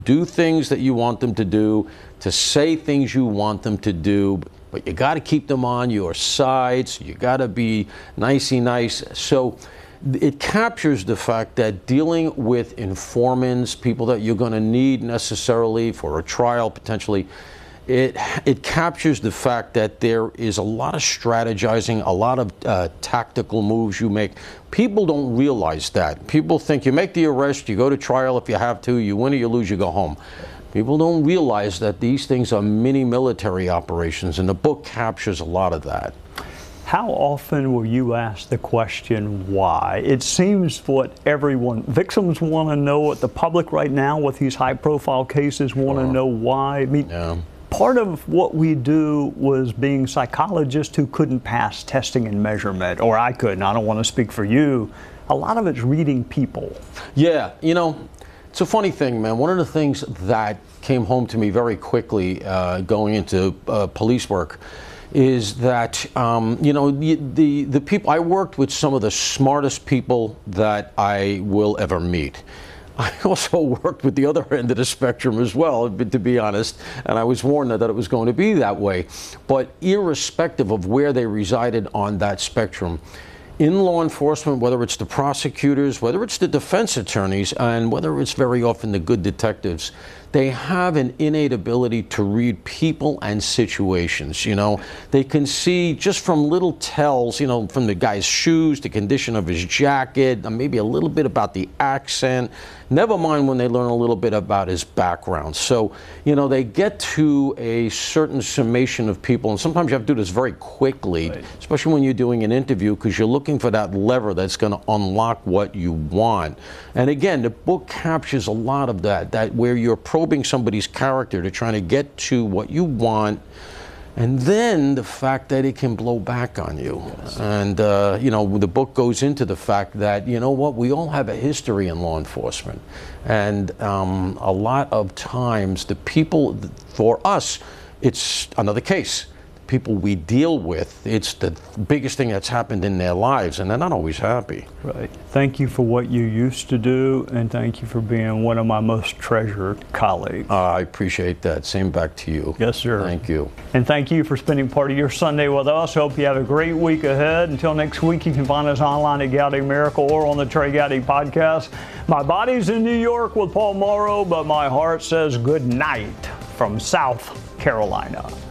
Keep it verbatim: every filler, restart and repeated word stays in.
do things that you want them to do, to say things you want them to do, but you got to keep them on your side. So you got to be nicey nice. So it captures the fact that dealing with informants, people that you're going to need necessarily for a trial potentially, it it captures the fact that there is a lot of strategizing, a lot of uh, tactical moves you make. People don't realize that. People think you make the arrest, you go to trial if you have to, you win or you lose, you go home. People don't realize that these things are mini military operations, and the book captures a lot of that. How often will you ask the question, why? It seems what everyone, victims want to know, what the public right now with these high-profile cases want to Sure. know why. I mean, Yeah. part of what we do was being psychologists who couldn't pass testing and measurement, or I couldn't, I don't want to speak for you. A lot of it's reading people. Yeah, you know, it's a funny thing, man. One of the things that came home to me very quickly uh, going into uh, police work is that, um, you know, the, the, the people, I worked with some of the smartest people that I will ever meet. I also worked with the other end of the spectrum as well, to be honest, and I was warned that it was going to be that way. But irrespective of where they resided on that spectrum, in law enforcement, whether it's the prosecutors, whether it's the defense attorneys, and whether it's very often the good detectives, they have an innate ability to read people and situations. You know, they can see just from little tells, you know, from the guy's shoes, the condition of his jacket, maybe a little bit about the accent, never mind when they learn a little bit about his background. So, you know, they get to a certain summation of people, and sometimes you have to do this very quickly, right, especially when you're doing an interview, because you're looking for that lever that's going to unlock what you want. And again, the book captures a lot of that, that where you're probing somebody's character to try to get to what you want, and then the fact that it can blow back on you. Yes. And, uh, you know, the book goes into the fact that, you know what, we all have a history in law enforcement. And um, a lot of times, the people, for us, it's another case. People we deal with, it's the biggest thing that's happened in their lives, and they're not always happy. Right. Thank you for what you used to do, and thank you for being one of my most treasured colleagues. Uh, I appreciate that. Same back to you. Yes, sir. Thank you. And thank you for spending part of your Sunday with us. Hope you have a great week ahead. Until next week, you can find us online at Gowdy Miracle or on the Trey Gowdy podcast. My body's in New York with Paul Morrow, but my heart says good night from South Carolina.